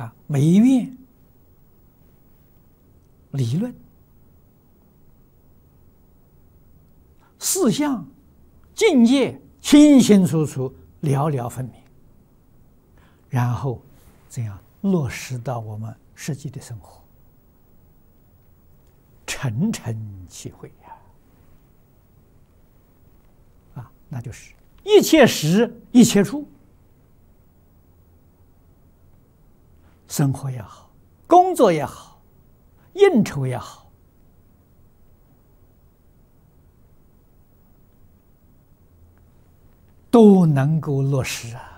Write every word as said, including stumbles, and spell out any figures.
啊，每一面理论事项境界清清楚楚、了了分明，然后这样落实到我们实际的生活，诚诚其会呀！啊，那就是一切时一切处，生活也好，工作也好，应酬也好，都能够落实啊。